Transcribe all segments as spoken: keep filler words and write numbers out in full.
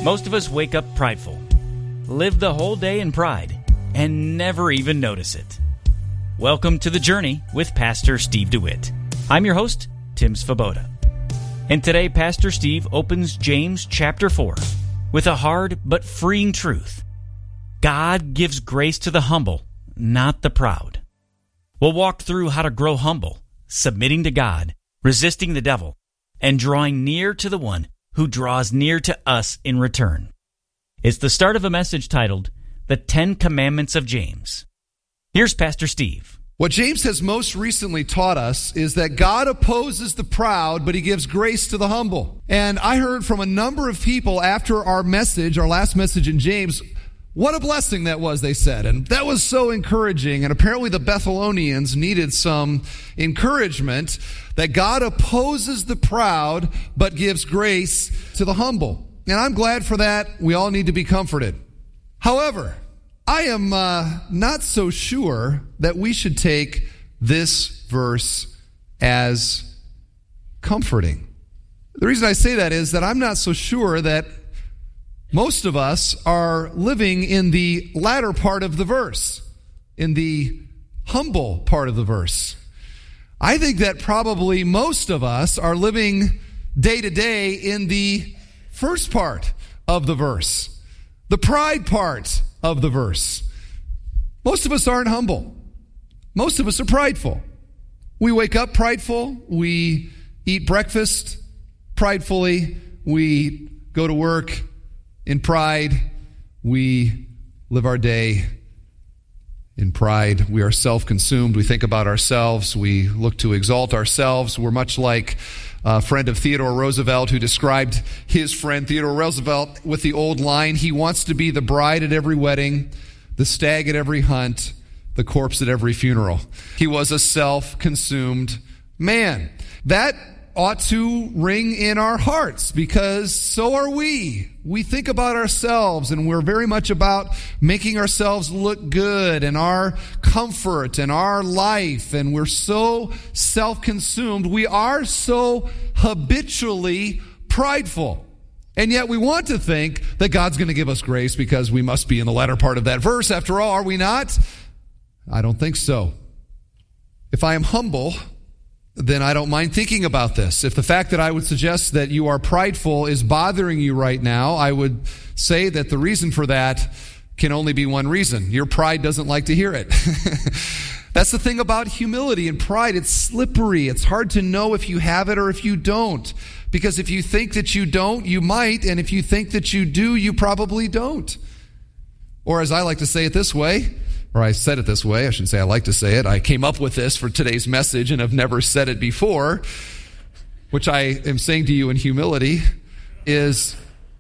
Most of us wake up prideful, live the whole day in pride, and never even notice it. Welcome to The Journey with Pastor Steve DeWitt. I'm your host, Tim Svoboda. And today, Pastor Steve opens James chapter four with a hard but freeing truth. God gives grace to the humble, not the proud. We'll walk through how to grow humble, submitting to God, resisting the devil, and drawing near to the one who draws near to us in return. It's the start of a message titled, The Ten Commandments of James. Here's Pastor Steve. What James has most recently taught us is that God opposes the proud, but he gives grace to the humble. And I heard from a number of people after our message, our last message in James, what a blessing that was, they said. And that was so encouraging. And apparently the Bethelonians needed some encouragement that God opposes the proud, but gives grace to the humble. And I'm glad for that. We all need to be comforted. However, I am uh, not so sure that we should take this verse as comforting. The reason I say that is that I'm not so sure that most of us are living in the latter part of the verse, in the humble part of the verse. I think that probably most of us are living day to day in the first part of the verse, the pride part of the verse. Most of us aren't humble. Most of us are prideful. We wake up prideful. We eat breakfast pridefully. We go to work in pride. We live our day in pride. We are self-consumed. We think about ourselves. We look to exalt ourselves. We're much like a friend of Theodore Roosevelt who described his friend Theodore Roosevelt with the old line, he wants to be the bride at every wedding, the stag at every hunt, the corpse at every funeral. He was a self-consumed man. That ought to ring in our hearts because so are we. We think about ourselves and we're very much about making ourselves look good and our comfort and our life, and we're so self-consumed. We are so habitually prideful. And yet we want to think that God's going to give us grace because we must be in the latter part of that verse. After all, are we not? I don't think so. If I am humble, then I don't mind thinking about this. If the fact that I would suggest that you are prideful is bothering you right now, I would say that the reason for that can only be one reason. Your pride doesn't like to hear it. That's the thing about humility and pride. It's slippery. It's hard to know if you have it or if you don't. Because if you think that you don't, you might. And if you think that you do, you probably don't. Or as I like to say it this way, or I said it this way, I shouldn't say I like to say it. I came up with this for today's message and have never said it before, which I am saying to you in humility, is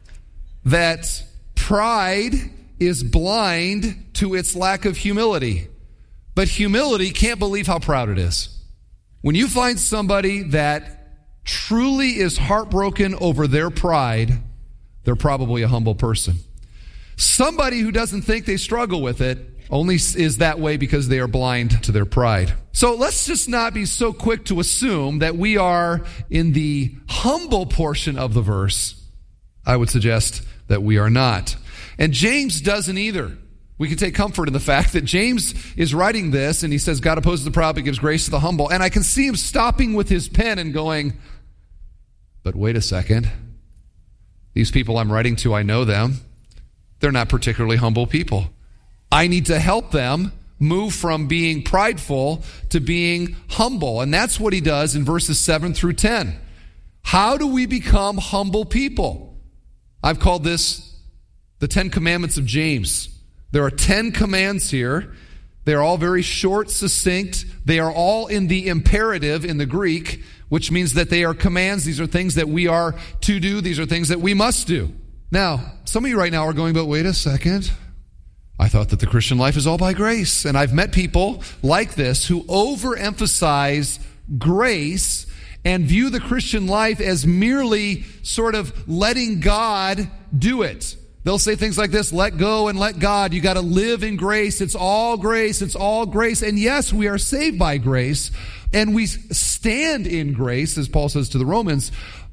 that pride is blind to its lack of humility. But humility can't believe how proud it is. When you find somebody that truly is heartbroken over their pride, they're probably a humble person. Somebody who doesn't think they struggle with it only is that way because they are blind to their pride. So let's just not be so quick to assume that we are in the humble portion of the verse. I would suggest that we are not. And James doesn't either. We can take comfort in the fact that James is writing this and he says, God opposes the proud but gives grace to the humble. And I can see him stopping with his pen and going, but wait a second. These people I'm writing to, I know them. They're not particularly humble people. I need to help them move from being prideful to being humble. And that's what he does in verses seven through ten. How do we become humble people? I've called this the Ten Commandments of James. There are ten commands here. They are all very short, succinct. They are all in the imperative in the Greek, which means that they are commands. These are things that we are to do. These are things that we must do. Now, some of you right now are going, but wait a second. I thought that the Christian life is all by grace. And I've met people like this who overemphasize grace and view the Christian life as merely sort of letting God do it. They'll say things like this, let go and let God. You got to live in grace. It's all grace. It's all grace. And yes, we are saved by grace and we stand in grace, as Paul says to the Romans.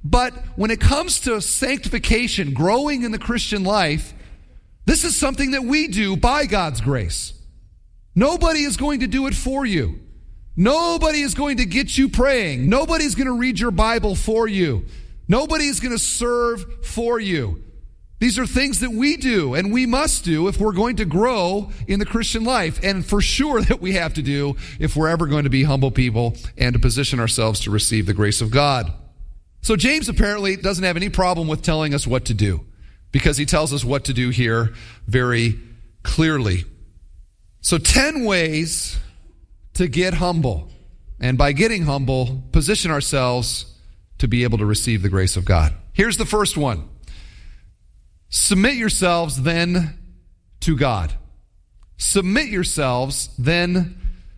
But when it comes to sanctification, growing in the Christian life, this is something that we do by God's grace. Nobody is going to do it for you. Nobody is going to get you praying. Nobody's going to read your Bible for you. Nobody is going to serve for you. These are things that we do and we must do if we're going to grow in the Christian life, and for sure that we have to do if we're ever going to be humble people and to position ourselves to receive the grace of God. So James apparently doesn't have any problem with telling us what to do, because he tells us what to do here very clearly. So ten ways to get humble, and by getting humble, position ourselves to be able to receive the grace of God. Here's the first one. Submit yourselves then to God. Submit yourselves then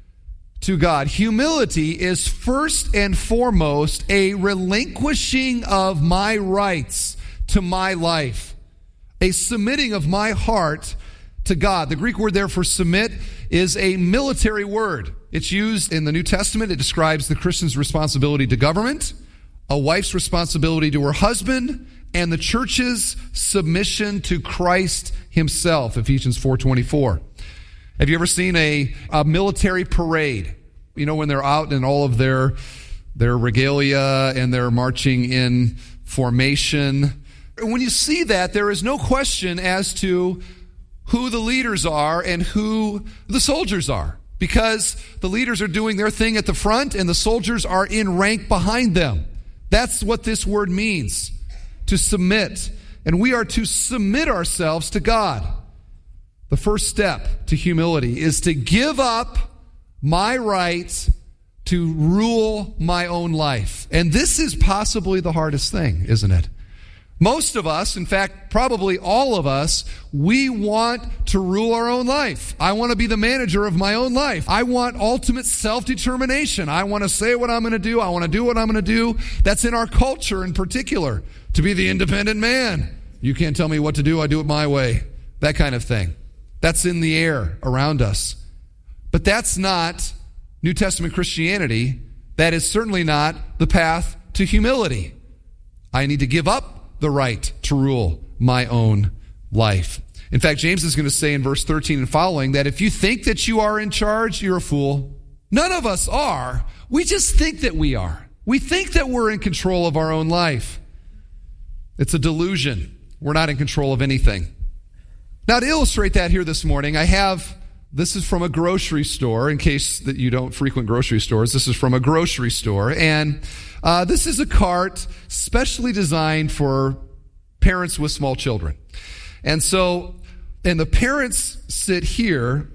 to God. Humility is first and foremost a relinquishing of my rights to my life, a submitting of my heart to God. The Greek word there for submit is a military word. It's used in the New Testament. It describes the Christian's responsibility to government, a wife's responsibility to her husband, and the church's submission to Christ himself, Ephesians four twenty-four. Have you ever seen a, a military parade? You know, when they're out in all of their, their regalia and they're marching in formation. When you see that, there is no question as to who the leaders are and who the soldiers are, because the leaders are doing their thing at the front and the soldiers are in rank behind them. That's what this word means, to submit. And we are to submit ourselves to God. The first step to humility is to give up my right to rule my own life. And this is possibly the hardest thing, isn't it? Most of us, in fact, probably all of us, we want to rule our own life. I want to be the manager of my own life. I want ultimate self-determination. I want to say what I'm going to do. I want to do what I'm going to do. That's in our culture in particular, to be the independent man. You can't tell me what to do. I do it my way. That kind of thing. That's in the air around us. But that's not New Testament Christianity. That is certainly not the path to humility. I need to give up the right to rule my own life. In fact, James is going to say in verse thirteen and following that if you think that you are in charge, you're a fool. None of us are. We just think that we are. We think that we're in control of our own life. It's a delusion. We're not in control of anything. Now, to illustrate that here this morning, I have, this is from a grocery store, in case that you don't frequent grocery stores. This is from a grocery store, and uh, this is a cart specially designed for parents with small children. And so, and the parents sit here,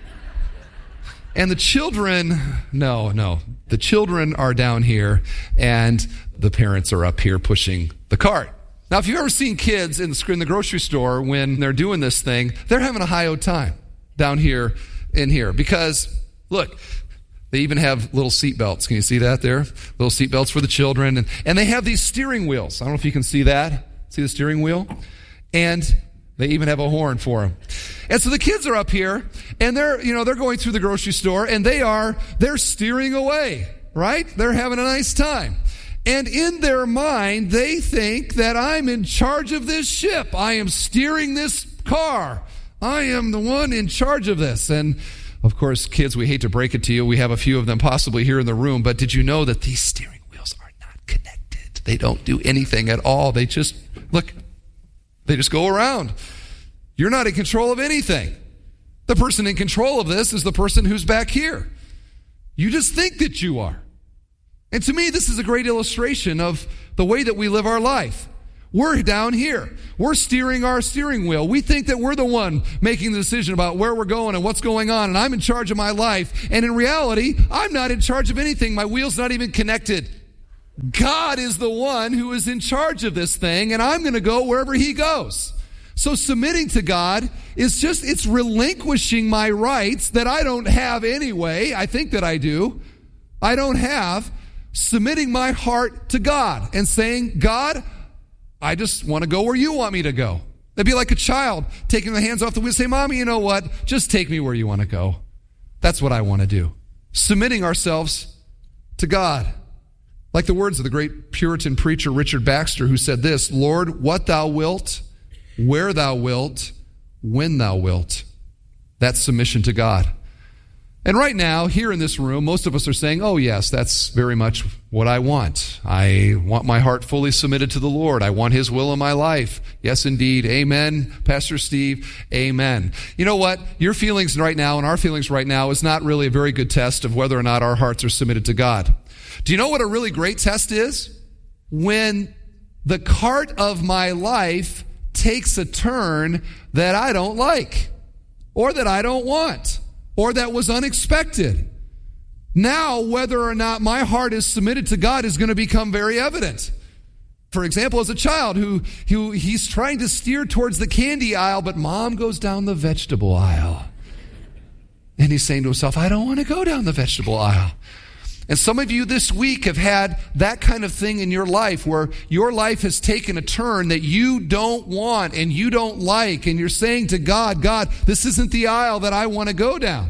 and the children, no, no, the children are down here, and the parents are up here pushing the cart. Now, if you've ever seen kids in the, in the grocery store when they're doing this thing, they're having a high-o time down here in here. Because, look, they even have little seat belts. Can you see that there? Little seat belts for the children. And, and they have these steering wheels. I don't know if you can see that. See the steering wheel? And they even have a horn for them. And so the kids are up here, and they're, you know, they're going through the grocery store, and they are, they're steering away, right? They're having a nice time. And in their mind, they think that I'm in charge of this ship. I am steering this car. I am the one in charge of this. And of course, kids, we hate to break it to you. We have a few of them possibly here in the room. But did you know that these steering wheels are not connected? They don't do anything at all. They just, look, they just go around. You're not in control of anything. The person in control of this is the person who's back here. You just think that you are. And to me, this is a great illustration of the way that we live our life. We're down here. We're steering our steering wheel. We think that we're the one making the decision about where we're going and what's going on, and I'm in charge of my life. And in reality, I'm not in charge of anything. My wheel's not even connected. God is the one who is in charge of this thing, and I'm going to go wherever he goes. So submitting to God is just, it's relinquishing my rights that I don't have anyway. I think that I do. I don't have. Submitting my heart to God and saying, God, I just want to go where you want me to go. It'd be like a child taking the hands off the wheel and saying, Mommy, you know what? Just take me where you want to go. That's what I want to do. Submitting ourselves to God. Like the words of the great Puritan preacher Richard Baxter, who said this, Lord, what thou wilt, where thou wilt, when thou wilt. That's submission to God. And right now, here in this room, most of us are saying, oh yes, that's very much what I want. I want my heart fully submitted to the Lord. I want His will in my life. Yes, indeed. Amen. Pastor Steve, amen. You know what? Your feelings right now and our feelings right now is not really a very good test of whether or not our hearts are submitted to God. Do you know what a really great test is? When the cart of my life takes a turn that I don't like, or that I don't want, or that was unexpected. Now, whether or not my heart is submitted to God is going to become very evident. For example, as a child who, who he's trying to steer towards the candy aisle, but mom goes down the vegetable aisle. And he's saying to himself, I don't want to go down the vegetable aisle. And some of you this week have had that kind of thing in your life where your life has taken a turn that you don't want and you don't like. And you're saying to God, God, this isn't the aisle that I want to go down.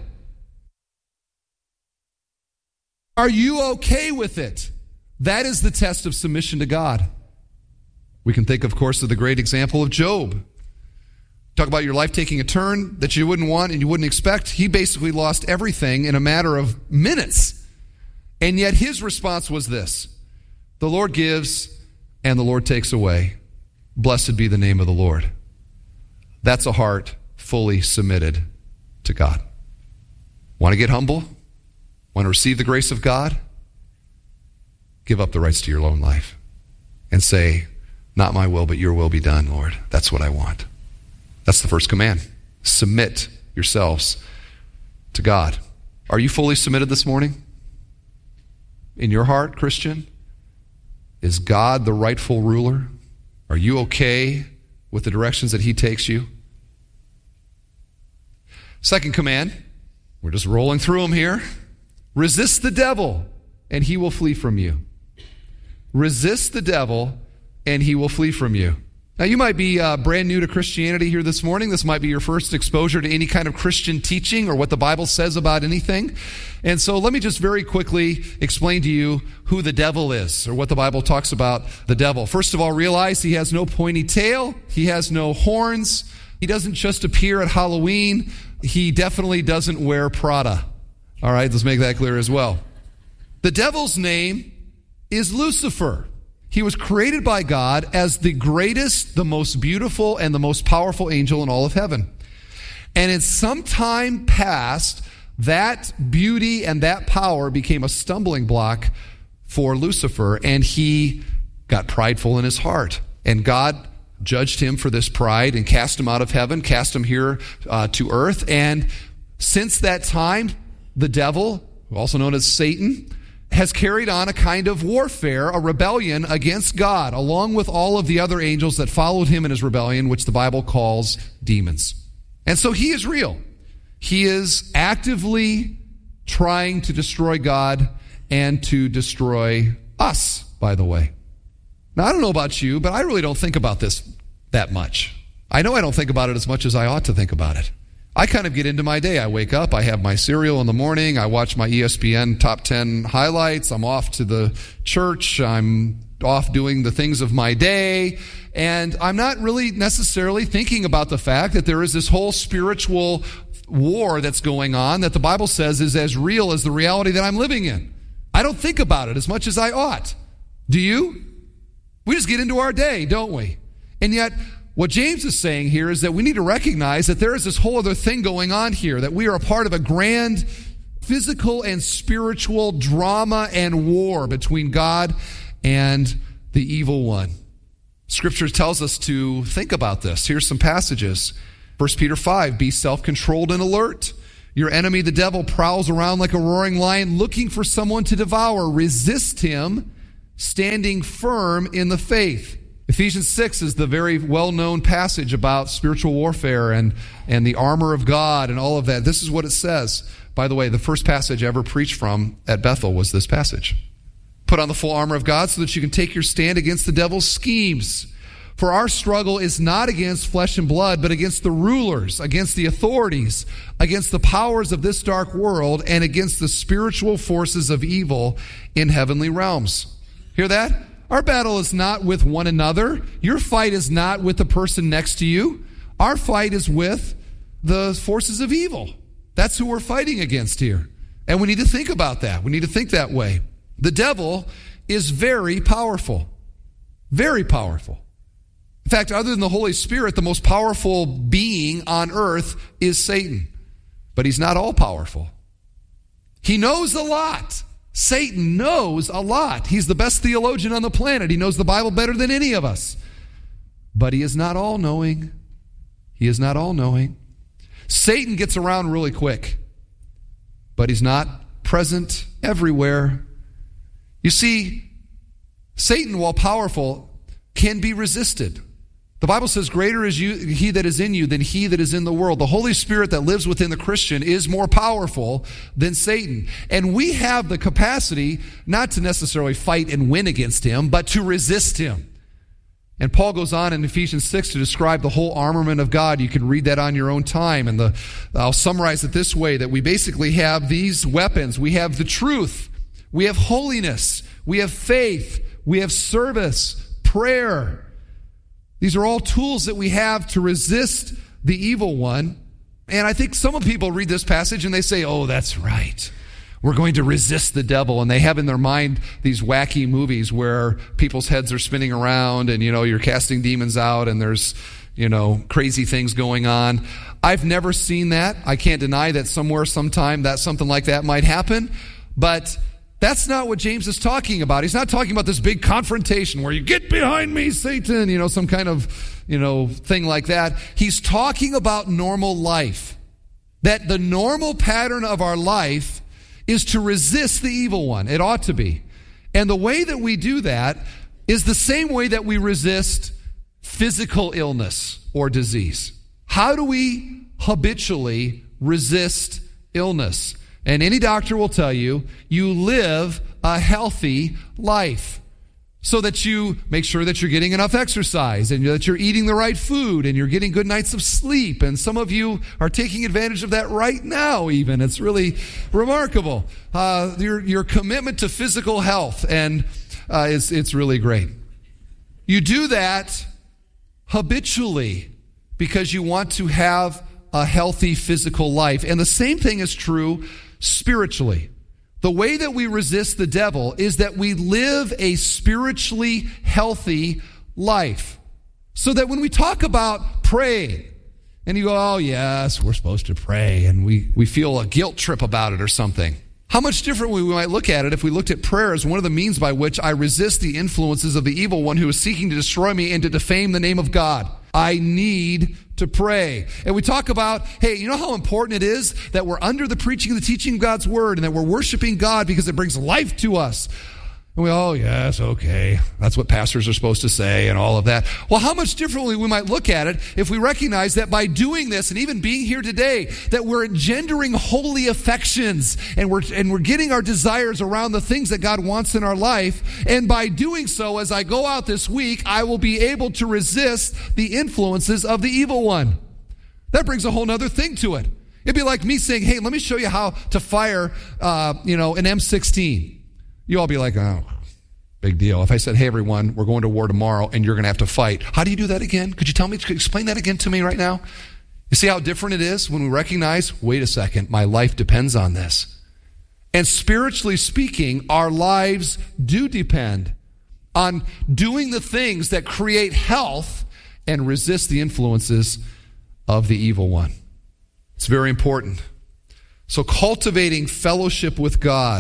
Are you okay with it? That is the test of submission to God. We can think, of course, of the great example of Job. Talk about your life taking a turn that you wouldn't want and you wouldn't expect. He basically lost everything in a matter of minutes. And yet his response was this: the Lord gives and the Lord takes away. Blessed be the name of the Lord. That's a heart fully submitted to God. Want to get humble? Want to receive the grace of God? Give up the rights to your own life and say, not my will, but your will be done, Lord. That's what I want. That's the first command. Submit yourselves to God. Are you fully submitted this morning? In your heart, Christian? Is God the rightful ruler? Are you okay with the directions that He takes you? Second command, we're just rolling through them here. Resist the devil, and he will flee from you. Resist the devil, and he will flee from you. Now, you might be uh, brand new to Christianity here this morning. This might be your first exposure to any kind of Christian teaching or what the Bible says about anything. And so let me just very quickly explain to you who the devil is, or what the Bible talks about the devil. First of all, realize he has no pointy tail. He has no horns. He doesn't just appear at Halloween. He definitely doesn't wear Prada. All right, let's make that clear as well. The devil's name is Lucifer. He was created by God as the greatest, the most beautiful, and the most powerful angel in all of heaven. And in some time past, that beauty and that power became a stumbling block for Lucifer, and he got prideful in his heart. And God judged him for this pride and cast him out of heaven, cast him here uh, to earth. And since that time, the devil, also known as Satan, has carried on a kind of warfare, a rebellion against God, along with all of the other angels that followed him in his rebellion, which the Bible calls demons. And so he is real. He is actively trying to destroy God and to destroy us, by the way. Now, I don't know about you, but I really don't think about this that much. I know I don't think about it as much as I ought to think about it. I kind of get into my day. I wake up, I have my cereal in the morning, I watch my E S P N top ten highlights, I'm off to the church, I'm off doing the things of my day, and I'm not really necessarily thinking about the fact that there is this whole spiritual war that's going on that the Bible says is as real as the reality that I'm living in. I don't think about it as much as I ought. Do you? We just get into our day, don't we? And yet, what James is saying here is that we need to recognize that there is this whole other thing going on here, that we are a part of a grand physical and spiritual drama and war between God and the evil one. Scripture tells us to think about this. Here's some passages. First Peter five, be self-controlled and alert. Your enemy, the devil, prowls around like a roaring lion looking for someone to devour. Resist him, standing firm in the faith. Ephesians six is the very well-known passage about spiritual warfare and, and the armor of God and all of that. This is what it says. By the way, the first passage I ever preached from at Bethel was this passage. Put on the full armor of God so that you can take your stand against the devil's schemes. For our struggle is not against flesh and blood, but against the rulers, against the authorities, against the powers of this dark world, and against the spiritual forces of evil in heavenly realms. Hear that? Our battle is not with one another. Your fight is not with the person next to you. Our fight is with the forces of evil. That's who we're fighting against here. And we need to think about that. We need to think that way. The devil is very powerful. Very powerful. In fact, other than the Holy Spirit, the most powerful being on earth is Satan. But he's not all powerful. He knows a lot. Satan knows a lot. He's the best theologian on the planet. He knows the Bible better than any of us. But he is not all-knowing. He is not all-knowing. Satan gets around really quick. But he's not present everywhere. You see, Satan, while powerful, can be resisted. The Bible says, greater is you, he that is in you than he that is in the world. The Holy Spirit that lives within the Christian is more powerful than Satan. And we have the capacity not to necessarily fight and win against him, but to resist him. And Paul goes on in Ephesians six to describe the whole armament of God. You can read that on your own time. And the, I'll summarize it this way, that we basically have these weapons. We have the truth. We have holiness. We have faith. We have service, prayer. These are all tools that we have to resist the evil one. And I think some people read this passage and they say, oh, that's right. We're going to resist the devil. And they have in their mind these wacky movies where people's heads are spinning around and, you know, you're casting demons out and there's, you know, crazy things going on. I've never seen that. I can't deny that somewhere, sometime, that something like that might happen. But that's not what James is talking about. He's not talking about this big confrontation where you get behind me, Satan, you know, some kind of, you know, thing like that. He's talking about normal life. That the normal pattern of our life is to resist the evil one. It ought to be. And the way that we do that is the same way that we resist physical illness or disease. How do we habitually resist illness? And any doctor will tell you, you live a healthy life so that you make sure that you're getting enough exercise and that you're eating the right food and you're getting good nights of sleep. And some of you are taking advantage of that right now even. It's really remarkable. Uh, your, your commitment to physical health, and uh, it's, it's really great. You do that habitually because you want to have a healthy physical life. And the same thing is true spiritually. The way that we resist the devil is that we live a spiritually healthy life. So that when we talk about praying, and you go, oh yes, we're supposed to pray, and we, we feel a guilt trip about it or something. How much differently we might look at it if we looked at prayer as one of the means by which I resist the influences of the evil one who is seeking to destroy me and to defame the name of God. I need to pray. And we talk about, hey, you know how important it is that we're under the preaching and the teaching of God's word and that we're worshiping God because it brings life to us. And we, oh, yes, okay. That's what pastors are supposed to say and all of that. Well, how much differently we might look at it if we recognize that by doing this and even being here today, that we're engendering holy affections and we're, and we're getting our desires around the things that God wants in our life. And by doing so, as I go out this week, I will be able to resist the influences of the evil one. That brings a whole other thing to it. It'd be like me saying, hey, let me show you how to fire, uh, you know, an M sixteen. You all be like, oh, big deal. If I said, hey, everyone, we're going to war tomorrow and you're going to have to fight. How do you do that again? Could you tell me, could you explain that again to me right now? You see how different it is when we recognize, wait a second, my life depends on this. And spiritually speaking, our lives do depend on doing the things that create health and resist the influences of the evil one. It's very important. So cultivating fellowship with God,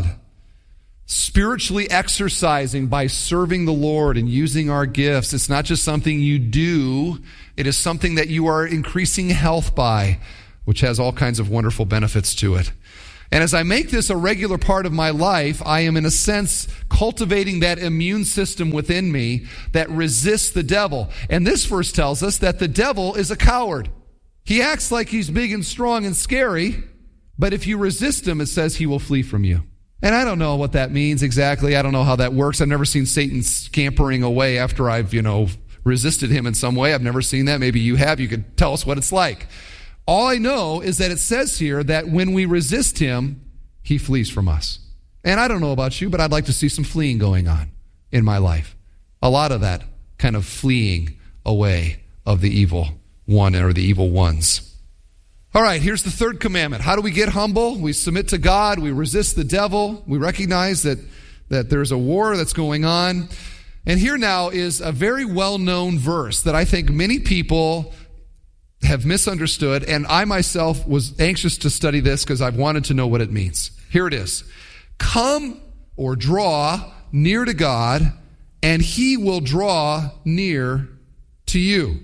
spiritually exercising by serving the Lord and using our gifts. It's not just something you do. It is something that you are increasing health by, which has all kinds of wonderful benefits to it. And as I make this a regular part of my life, I am in a sense cultivating that immune system within me that resists the devil. And this verse tells us that the devil is a coward. He acts like he's big and strong and scary, but if you resist him, it says he will flee from you. And I don't know what that means exactly. I don't know how that works. I've never seen Satan scampering away after I've, you know, resisted him in some way. I've never seen that. Maybe you have. You could tell us what it's like. All I know is that it says here that when we resist him, he flees from us. And I don't know about you, but I'd like to see some fleeing going on. in my life. A lot of that kind of fleeing away of the evil one or the evil ones. All right, here's the third commandment. How do we get humble? We submit to God. We resist the devil. We recognize that, that there's a war that's going on. And here now is a very well-known verse that I think many people have misunderstood, and I myself was anxious to study this because I've wanted to know what it means. Here it is. Come or draw near to God, and he will draw near to you.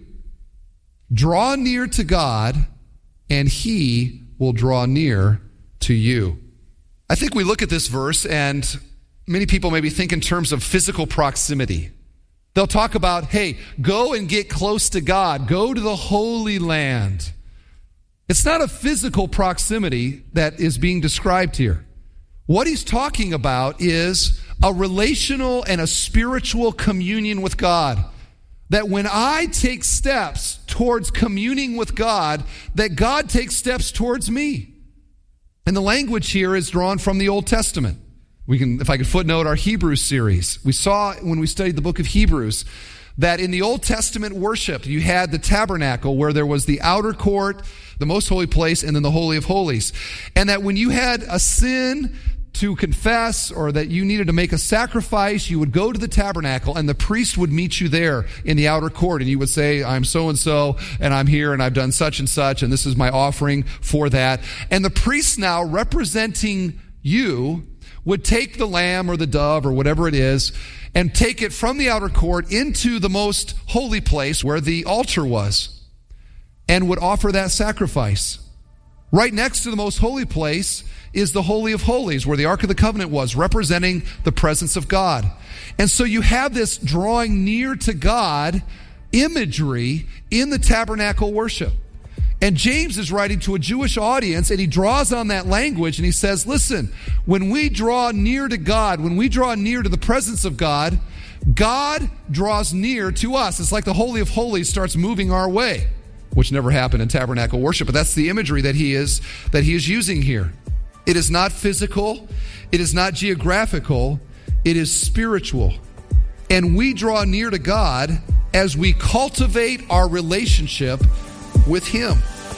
Draw near to God, and he will draw near to you. I think we look at this verse, and many people maybe think in terms of physical proximity. They'll talk about, hey, go and get close to God. Go to the Holy Land. It's not a physical proximity that is being described here. What he's talking about is a relational and a spiritual communion with God. That when I take steps towards communing with God, that God takes steps towards me. And the language here is drawn from the Old Testament. We can, if I could footnote our Hebrews series. We saw when we studied the book of Hebrews that in the Old Testament worship, you had the tabernacle where there was the outer court, the most holy place, and then the Holy of Holies. And that when you had a sin to confess or that you needed to make a sacrifice, you would go to the tabernacle and the priest would meet you there in the outer court. And you would say, I'm so-and-so and I'm here and I've done such and such and this is my offering for that. And the priest now representing you would take the lamb or the dove or whatever it is and take it from the outer court into the most holy place where the altar was and would offer that sacrifice. Right next to the most holy place is the Holy of Holies, where the Ark of the Covenant was, representing the presence of God. And so you have this drawing near to God imagery in the tabernacle worship. And James is writing to a Jewish audience, and he draws on that language, and he says, listen, when we draw near to God, when we draw near to the presence of God, God draws near to us. It's like the Holy of Holies starts moving our way, which never happened in tabernacle worship, but that's the imagery that he is that he is using here. It is not physical, it is not geographical, it is spiritual. And we draw near to God as we cultivate our relationship with him.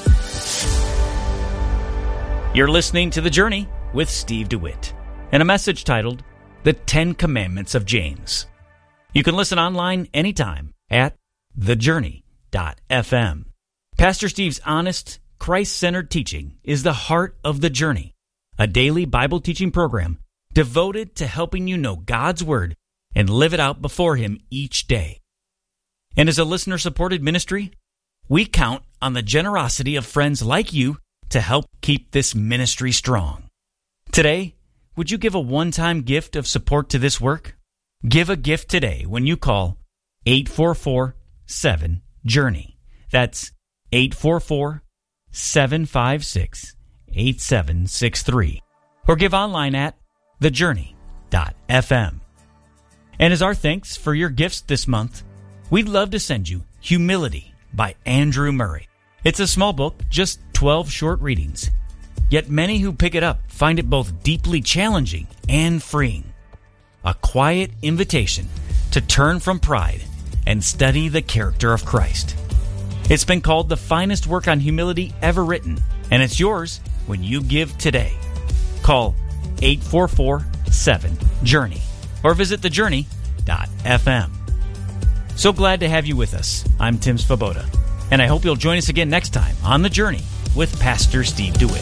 You're listening to The Journey with Steve DeWitt and a message titled The Ten Commandments of James. You can listen online anytime at the journey dot f m. Pastor Steve's honest, Christ-centered teaching is the heart of The Journey, a daily Bible teaching program devoted to helping you know God's Word and live it out before him each day. And as a listener-supported ministry, we count on the generosity of friends like you to help keep this ministry strong. Today, would you give a one-time gift of support to this work? Give a gift today when you call eight four four, seven, journey. That's eight four four, seven five six, eight seven six three. Or give online at the journey dot f m. And as our thanks for your gifts this month, we'd love to send you Humility by Andrew Murray. It's a small book, just twelve short readings. Yet many who pick it up find it both deeply challenging and freeing. A quiet invitation to turn from pride and study the character of Christ. It's been called the finest work on humility ever written, and it's yours when you give today. Call eight four four, seven, journey or visit the journey dot f m. So glad to have you with us. I'm Tim Svoboda, and I hope you'll join us again next time on The Journey with Pastor Steve DeWitt.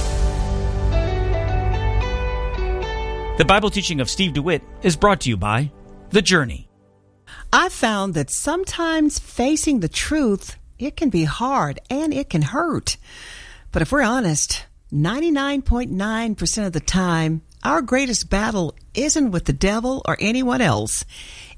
The Bible teaching of Steve DeWitt is brought to you by The Journey. I've found that sometimes facing the truth, it can be hard and it can hurt. But if we're honest, ninety-nine point nine percent of the time, our greatest battle isn't with the devil or anyone else.